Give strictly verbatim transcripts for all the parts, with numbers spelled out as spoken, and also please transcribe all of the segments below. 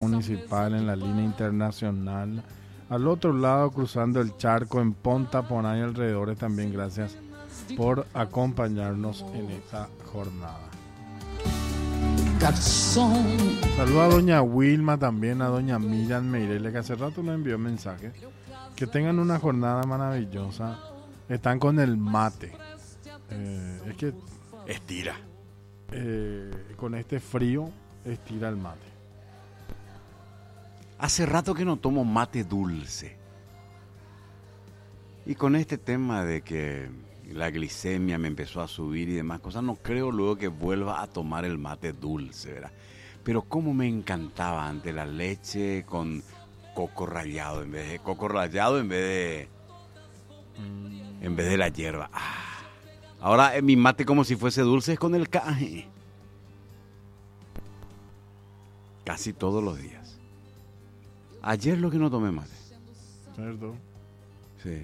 municipal en la línea internacional. Al otro lado, cruzando el charco en Ponta, Poná y alrededores, también gracias por acompañarnos en esta jornada. Saludo a doña Wilma, también a doña Miriam Meirelle, que hace rato nos envió mensaje. Que tengan una jornada maravillosa. Están con el mate. Eh, es que estira. Eh, con este frío, estira el mate. Hace rato que no tomo mate dulce. Y con este tema de que la glicemia me empezó a subir y demás cosas, no creo luego que vuelva a tomar el mate dulce, ¿verdad? Pero cómo me encantaba antes la leche con coco rallado en vez de coco rallado en vez de mm. en vez de la hierba. Ah. Ahora eh, mi mate como si fuese dulce es con el caje. Casi todos los días. Ayer lo que no tomé mate. ¿Cierto? Sí.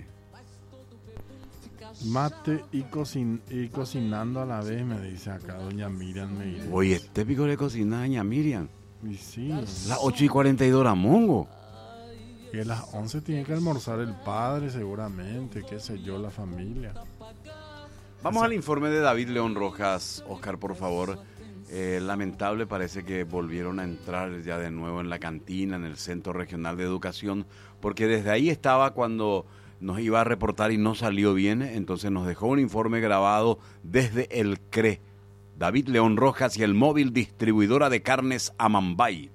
Mate y, cocin- y cocinando a la vez, me dice acá doña Miriam Meirelle. Oye, este pico de cocina doña Miriam. Y sí. Las ocho y cuarenta y dos horas, mongo. Y a las once tiene que almorzar el padre seguramente, qué sé yo, la familia. Vamos Esa... al informe de David León Rojas. Oscar, por favor. Eh, lamentable, parece que volvieron a entrar ya de nuevo en la cantina, en el Centro Regional de Educación, porque desde ahí estaba cuando nos iba a reportar y no salió bien, entonces nos dejó un informe grabado desde el C R E. David León Rojas y el móvil distribuidora de carnes Amambay.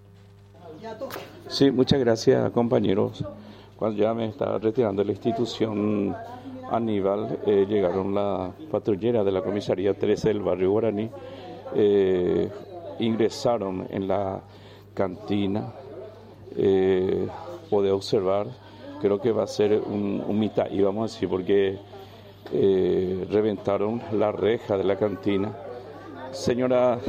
Sí, muchas gracias, compañeros. Cuando ya me estaba retirando de la institución Aníbal, eh, llegaron la patrullera de la comisaría trece del barrio Guaraní, eh, ingresaron en la cantina, eh, pude observar, creo que va a ser un, un mitad, y vamos a decir, porque eh, reventaron la reja de la cantina. Señora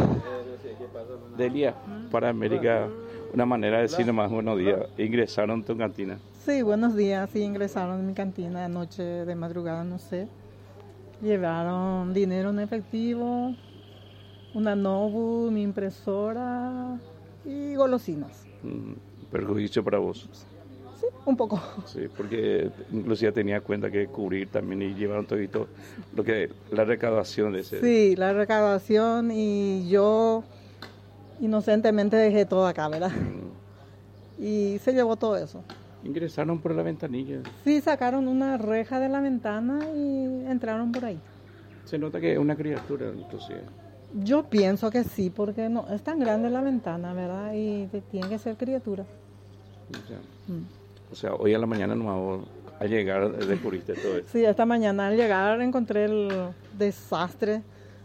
Delia, para América, una manera de decir nomás buenos días, ingresaron en tu cantina. Sí, buenos días, sí, ingresaron en mi cantina anoche de madrugada, no sé. Llevaron dinero en efectivo, una notebook, mi impresora y golosinas. Mm, perjuicio para vos. Sí, un poco. Sí, porque inclusive tenía cuenta que cubrir también y llevaron todo lo que la recaudación de ese. Sí, la recaudación y yo inocentemente dejé todo acá, ¿verdad? Mm. Y se llevó todo eso. Ingresaron por la ventanilla. Sí, sacaron una reja de la ventana y entraron por ahí. Se nota que es una criatura, inclusive. Yo pienso que sí, porque no es tan grande la ventana, ¿verdad? Y tiene que ser criatura. Ya. Mm. O sea, hoy a la mañana nomás al llegar descubriste todo esto. Sí, esta mañana al llegar encontré el desastre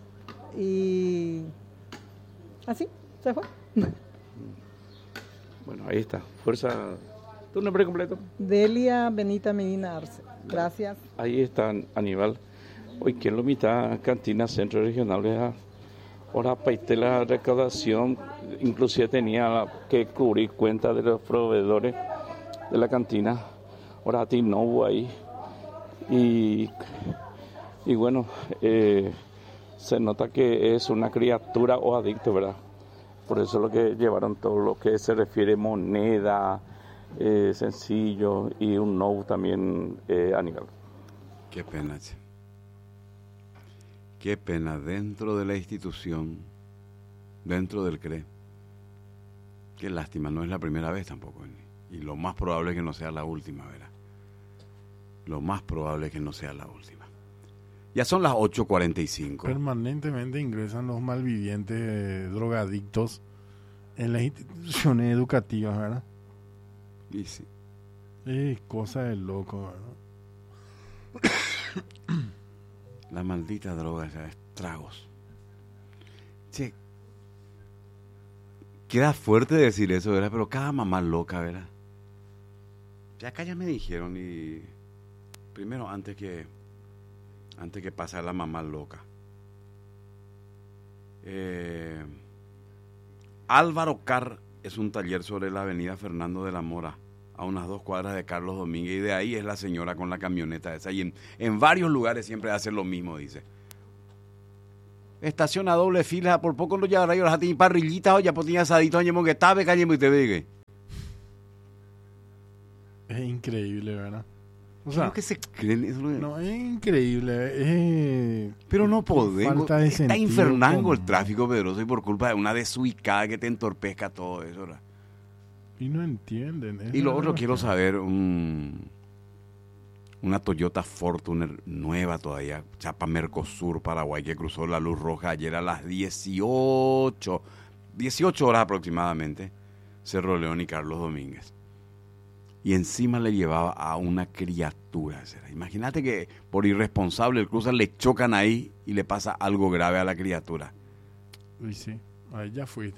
y así se fue. Bueno, ahí está. Fuerza. ¿Tu nombre completo? Delia Benita Medina Arce. Gracias. Ahí está Aníbal. Hoy quién lo mitad cantina centro regional. Ahora paité la recaudación, inclusive tenía que cubrir cuenta de los proveedores de la cantina. Ahora a ti no hubo ahí. Y, y bueno, eh, se nota que es una criatura o adicto, ¿verdad? Por eso es lo que llevaron todo lo que se refiere moneda, eh, sencillo y un no también eh, Aníbal. Qué pena, che. Qué pena, dentro de la institución, dentro del C R E. Qué lástima, no es la primera vez tampoco. Y lo más probable es que no sea la última, ¿verdad? Lo más probable es que no sea la última. Ya son las ocho cuarenta y cinco. Permanentemente ingresan los malvivientes eh, drogadictos en las instituciones educativas, ¿verdad? Y sí. Es cosa de loco, ¿verdad? La maldita droga, ya estragos. Che, queda fuerte decir eso, ¿verdad? Pero cada mamá loca, ¿verdad? Ya acá ya me dijeron y... Primero, antes que... Antes que pase la mamá loca. Eh, Álvaro Car es un taller sobre la avenida Fernando de la Mora, a unas dos cuadras de Carlos Domínguez, y de ahí es la señora con la camioneta esa, y en, en varios lugares siempre hace lo mismo, dice. Estación a doble fila, por poco no llevará yo las parrillitas, o ya ponía asadito, añemo que tabe, cañemo y te vegue. Es increíble, ¿verdad? O sea, que se creen eso? No, es increíble. Es... Pero no podemos. Falta de Está sentido infernango común. el tráfico, Pedroso, y por culpa de una desubicada que te entorpezca todo eso, ¿verdad? Y no entienden. Y lo Eso otro, es quiero que- saber, un, una Toyota Fortuner nueva todavía, chapa Mercosur, Paraguay, que cruzó la luz roja ayer a las dieciocho, dieciocho horas aproximadamente, Cerro León y Carlos Domínguez. Y encima le llevaba a una criatura. ¿Será? Imagínate que por irresponsable el cruza, le chocan ahí y le pasa algo grave a la criatura. Uy, sí. Ahí ya fuiste.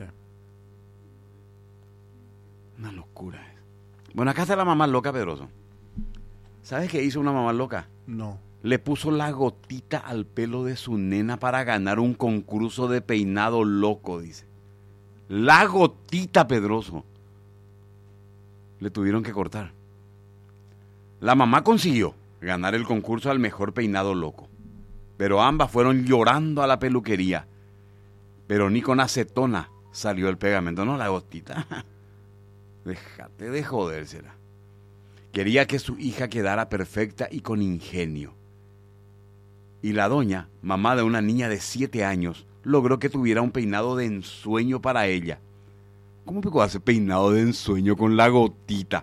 Una locura. Bueno, acá está la mamá loca, Pedroso. ¿Sabes qué hizo una mamá loca? No. Le puso la gotita al pelo de su nena para ganar un concurso de peinado loco, dice. La gotita, Pedroso. Le tuvieron que cortar. La mamá consiguió ganar el concurso al mejor peinado loco. Pero ambas fueron llorando a la peluquería. Pero ni con acetona salió el pegamento. No, la gotita. Déjate de jodérsela. Quería que su hija quedara perfecta y con ingenio. Y la doña, mamá de una niña de siete años, logró que tuviera un peinado de ensueño para ella. ¿Cómo puedo hacer peinado de ensueño con la gotita?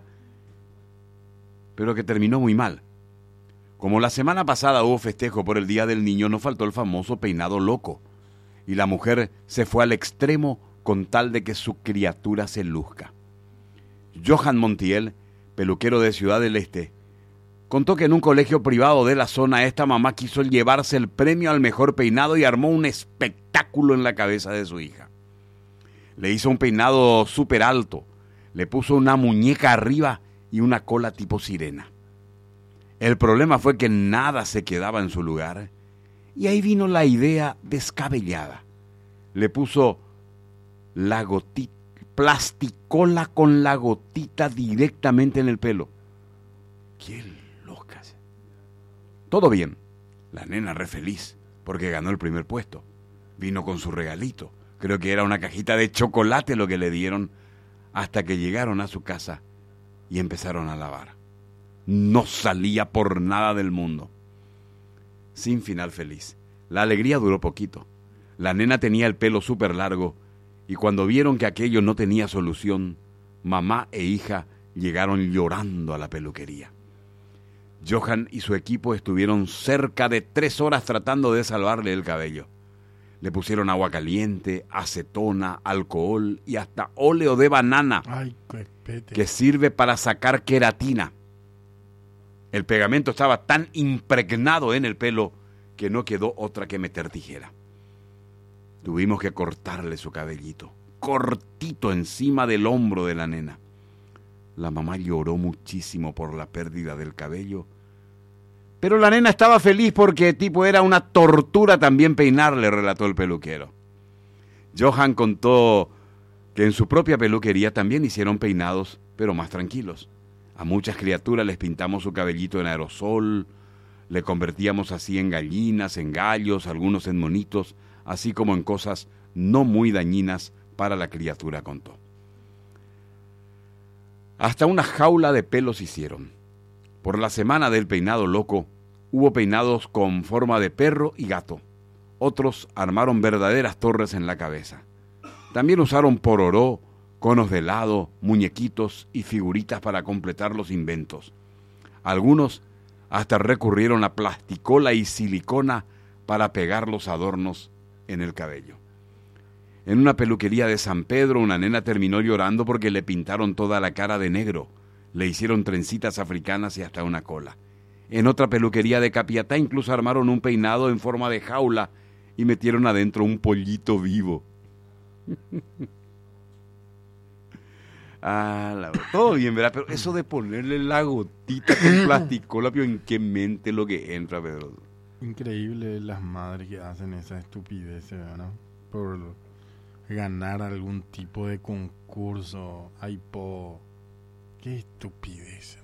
Pero que terminó muy mal. Como la semana pasada hubo festejo por el Día del Niño, no faltó el famoso peinado loco. Y la mujer se fue al extremo con tal de que su criatura se luzca. Johan Montiel, peluquero de Ciudad del Este, contó que en un colegio privado de la zona esta mamá quiso llevarse el premio al mejor peinado y armó un espectáculo en la cabeza de su hija. Le hizo un peinado súper alto, le puso una muñeca arriba y una cola tipo sirena. El problema fue que nada se quedaba en su lugar y ahí vino la idea descabellada. Le puso la gotita, plasticola con la gotita directamente en el pelo. ¡Qué loca! Todo bien. La nena re feliz porque ganó el primer puesto. Vino con su regalito. Creo que era una cajita de chocolate lo que le dieron, hasta que llegaron a su casa y empezaron a lavar. No salía por nada del mundo. Sin final feliz. La alegría duró poquito. La nena tenía el pelo súper largo y cuando vieron que aquello no tenía solución, mamá e hija llegaron llorando a la peluquería. Johan y su equipo estuvieron cerca de tres horas tratando de salvarle el cabello. Le pusieron agua caliente, acetona, alcohol y hasta óleo de banana. Ay, qué pete. Que sirve para sacar queratina. El pegamento estaba tan impregnado en el pelo que no quedó otra que meter tijera. Tuvimos que cortarle su cabellito, cortito encima del hombro de la nena. La mamá lloró muchísimo por la pérdida del cabello, pero la nena estaba feliz porque tipo era una tortura también peinarle, relató el peluquero. Johan contó que en su propia peluquería también hicieron peinados, pero más tranquilos. A muchas criaturas les pintamos su cabellito en aerosol, le convertíamos así en gallinas, en gallos, algunos en monitos, así como en cosas no muy dañinas para la criatura, contó. Hasta una jaula de pelos hicieron. Por la semana del peinado loco, hubo peinados con forma de perro y gato. Otros armaron verdaderas torres en la cabeza. También usaron pororó, conos de helado, muñequitos y figuritas para completar los inventos. Algunos hasta recurrieron a plasticola y silicona para pegar los adornos en el cabello. En una peluquería de San Pedro, una nena terminó llorando porque le pintaron toda la cara de negro, le hicieron trencitas africanas y hasta una cola. En otra peluquería de Capiatá incluso armaron un peinado en forma de jaula y metieron adentro un pollito vivo. Ah, la, todo bien, ¿verdad? Pero eso de ponerle la gotita con plasticola, ¿en qué mente lo que entra, Pedro? Increíble las madres que hacen esa estupidez, ¿verdad? Por ganar algún tipo de concurso. Ay, po. Qué estupidez.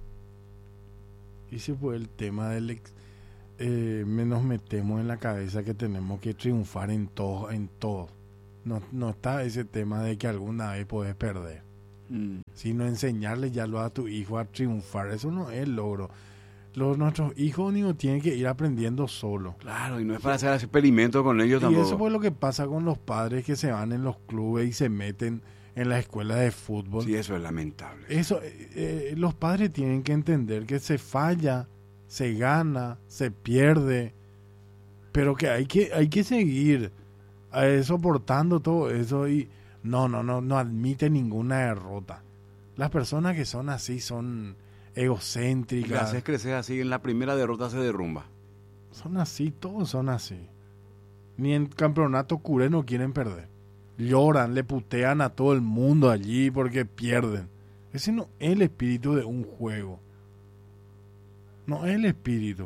Ese fue el tema del ex. Eh, nos metemos en la cabeza que tenemos que triunfar en todo, en todo. No, no está ese tema de que alguna vez podés perder. Mm. Sino enseñarle ya lo a tu hijo a triunfar. Eso no es logro. Los, nuestros hijos únicos tienen que ir aprendiendo solo. Claro, y no es para hacer experimentos con ellos y tampoco. Y eso fue lo que pasa con los padres que se van en los clubes y se meten en las escuelas de fútbol. Sí, eso es lamentable. Eso, eh, eh, los padres tienen que entender que se falla, se gana, se pierde, pero que hay que, hay que seguir eh, soportando todo eso y no, no, no, no admite ninguna derrota. Las personas que son así son egocéntricas. Y haces crecer así, en la primera derrota se derrumba. Son así, todos son así. Ni en campeonato curé no quieren perder. Lloran, le putean a todo el mundo allí porque pierden. Ese no es el espíritu de un juego. No es el espíritu.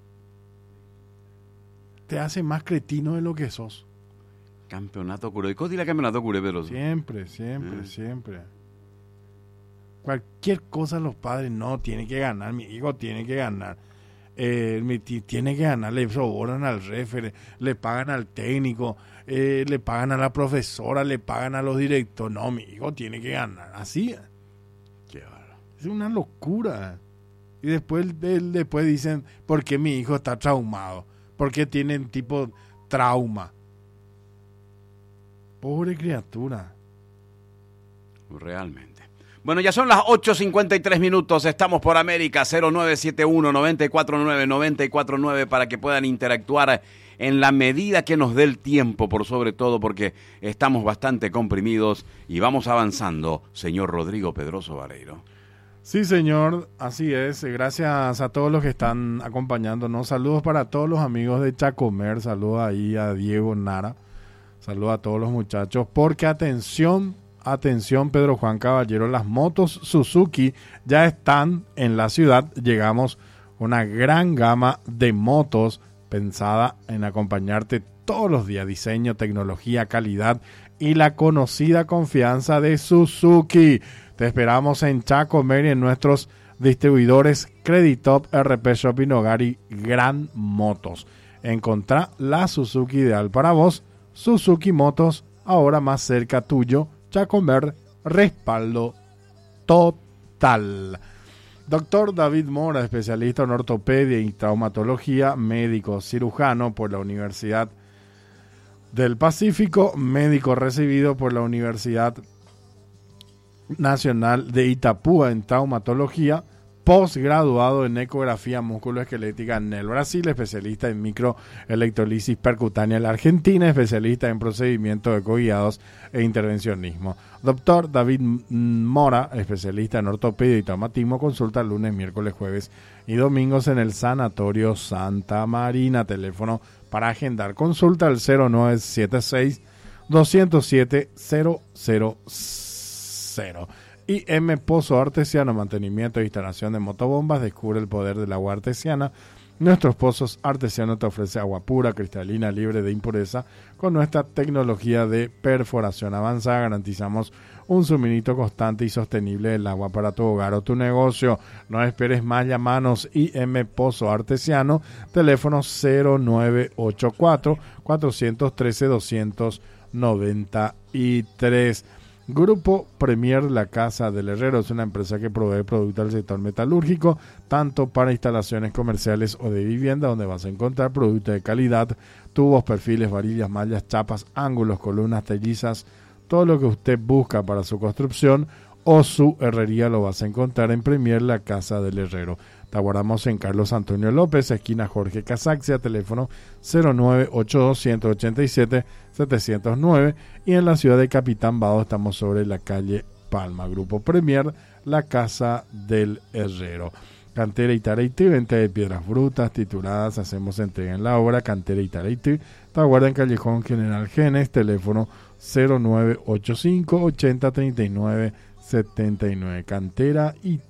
Te hace más cretino de lo que sos. Campeonato curé. ¿Cómo dirá campeonato curé, Pedro? Siempre, siempre, eh. siempre. Cualquier cosa los padres no tienen que ganar. Mi hijo tiene que ganar. Eh, mi t- tiene que ganar. Le sobornan al referee, le pagan al técnico, eh, le pagan a la profesora, le pagan a los directores. No, mi hijo tiene que ganar. Así. Qué bárbaro. Es una locura. Y después, él, después dicen, ¿por qué mi hijo está traumado? ¿Por qué tienen tipo trauma? Pobre criatura. Realmente. Bueno, ya son las ocho cincuenta y tres minutos, estamos por América, cero nueve siete uno, nueve cuatro nueve, nueve cuatro nueve, para que puedan interactuar en la medida que nos dé el tiempo, por sobre todo porque estamos bastante comprimidos y vamos avanzando, señor Rodrigo Pedroso Vareiro. Sí, señor, así es. Gracias a todos los que están acompañándonos. Saludos para todos los amigos de Chacomer, saludos ahí a Diego Nara, saludos a todos los muchachos, porque atención... Atención, Pedro Juan Caballero, las motos Suzuki ya están en la ciudad. Llegamos una gran gama de motos pensada en acompañarte todos los días. Diseño, tecnología, calidad y la conocida confianza de Suzuki. Te esperamos en Chacomer y en nuestros distribuidores Creditop, R P Shopping Hogar y Gran Motos. Encontrá la Suzuki ideal para vos. Suzuki Motos, ahora más cerca tuyo. Chacomer, respaldo total. Doctor David Mora, especialista en ortopedia y traumatología, médico cirujano por la Universidad del Pacífico, médico recibido por la Universidad Nacional de Itapúa en traumatología, posgraduado en ecografía musculoesquelética en el Brasil, especialista en microelectrolisis percutánea en la Argentina, especialista en procedimientos ecoguiados e intervencionismo. Doctor David Mora, especialista en ortopedia y traumatismo, consulta lunes, miércoles, jueves y domingos en el Sanatorio Santa Marina. Teléfono para agendar consulta al cero nueve siete seis, dos cero siete, cero cero cero. I M Pozo Artesiano, mantenimiento e instalación de motobombas. Descubre el poder del agua artesiana. Nuestros pozos artesianos te ofrece agua pura, cristalina, libre de impureza. Con nuestra tecnología de perforación avanzada garantizamos un suministro constante y sostenible del agua para tu hogar o tu negocio. No esperes más, llamanos. I M Pozo Artesiano, teléfono cero nueve ocho cuatro, cuatro uno tres, dos nueve tres. Grupo Premier La Casa del Herrero es una empresa que provee productos del sector metalúrgico, tanto para instalaciones comerciales o de vivienda, donde vas a encontrar productos de calidad, tubos, perfiles, varillas, mallas, chapas, ángulos, columnas, tellizas, todo lo que usted busca para su construcción o su herrería lo vas a encontrar en Premier La Casa del Herrero. Te aguardamos en Carlos Antonio López, esquina Jorge Casaxia, teléfono cero nueve ocho dos, uno ocho siete, siete cero nueve, y en la ciudad de Capitán Bado estamos sobre la calle Palma. Grupo Premier, La Casa del Herrero. Cantera y Tareití, venta de piedras brutas, tituladas, hacemos entrega en la obra. Cantera y Tareití, te aguarda en Callejón General Genes, teléfono cero nueve ocho cinco, ochenta, treinta y nueve, setenta y nueve. Cantera y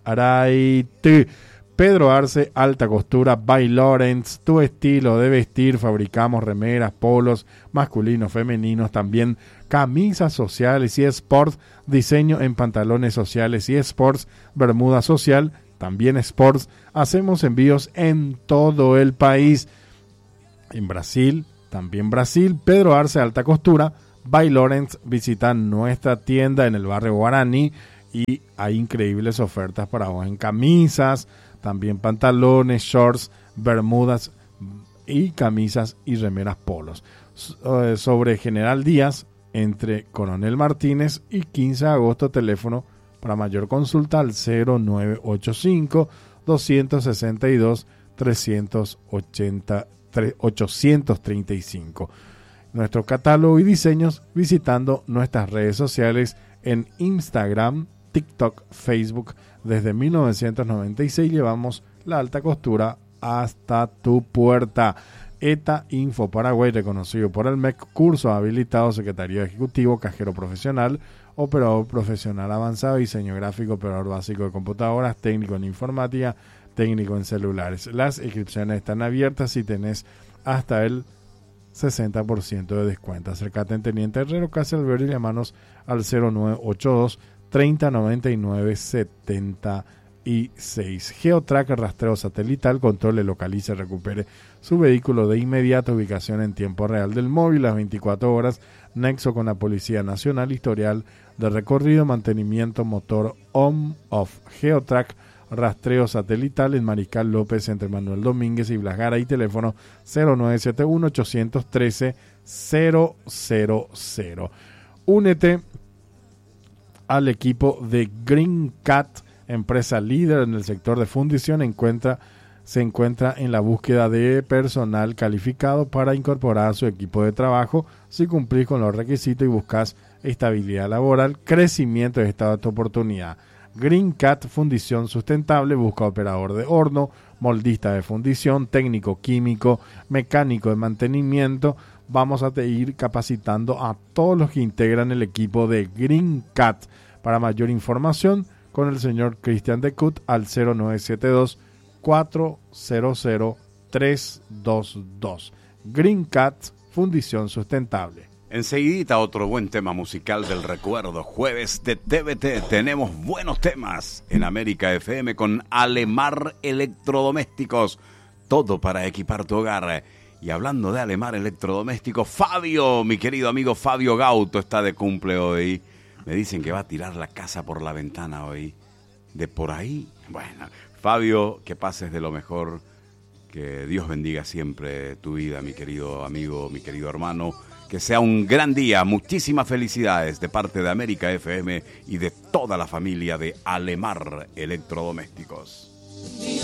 Tareití. Pedro Arce, Alta Costura, by Lawrence, tu estilo de vestir. Fabricamos remeras, polos, masculinos, femeninos, también camisas sociales y sports, diseño en pantalones sociales y sports, bermuda social, también sports. Hacemos envíos en todo el país. En Brasil, también Brasil. Pedro Arce, Alta Costura, by Lawrence. Visita nuestra tienda en el barrio Guaraní y hay increíbles ofertas para vos en camisas, también pantalones, shorts, bermudas y camisas y remeras polos. Sobre General Díaz, entre Coronel Martínez y quince de agosto, teléfono para mayor consulta al cero nueve ocho cinco, dos seis dos, tres ocho tres cinco. Nuestro catálogo y diseños visitando nuestras redes sociales en Instagram, TikTok, Facebook. Desde mil novecientos noventa y seis llevamos la alta costura hasta tu puerta. E T A Info Paraguay, reconocido por el M E C, curso habilitado, secretario ejecutivo, cajero profesional, operador profesional avanzado, diseño gráfico, operador básico de computadoras, técnico en informática, técnico en celulares. Las inscripciones están abiertas y tenés hasta el sesenta por ciento de descuento. Acércate en Teniente Herrero, Casa Alberdi, y llamanos al cero nueve ocho dos, treinta noventa y nueve, setenta y seis. Geotrack, rastreo satelital, controle, localice, recupere su vehículo de inmediata, ubicación en tiempo real del móvil, las veinticuatro horas, nexo con la Policía Nacional, historial de recorrido, mantenimiento, motor on-off. Geotrack, rastreo satelital en Mariscal López, entre Manuel Domínguez y Blas Garay, teléfono cero nueve siete uno, ocho uno tres, cero cero cero. Únete al equipo de Green Cat, empresa líder en el sector de fundición. Encuentra, se encuentra en la búsqueda de personal calificado para incorporar a su equipo de trabajo. Si cumplís con los requisitos y buscas estabilidad laboral, crecimiento, es esta tu oportunidad. Green Cat Fundición Sustentable busca operador de horno, moldista de fundición, técnico químico, mecánico de mantenimiento. Vamos a ir capacitando a todos los que integran el equipo de Green Cat. Para mayor información, con el señor Cristian de Cut al cero nueve siete dos, cuatro cero cero, tres dos dos. Green Cat Fundición Sustentable. Enseguidita otro buen tema musical del recuerdo. Jueves de T V T, tenemos buenos temas en América F M con Alemar Electrodomésticos. Todo para equipar tu hogar. Y hablando de Alemar Electrodomésticos, Fabio, mi querido amigo Fabio Gauto, está de cumple hoy. Me dicen que va a tirar la casa por la ventana hoy. De por ahí. Bueno, Fabio, que pases de lo mejor. Que Dios bendiga siempre tu vida, mi querido amigo, mi querido hermano. Que sea un gran día. Muchísimas felicidades de parte de América F M y de toda la familia de Alemar Electrodomésticos.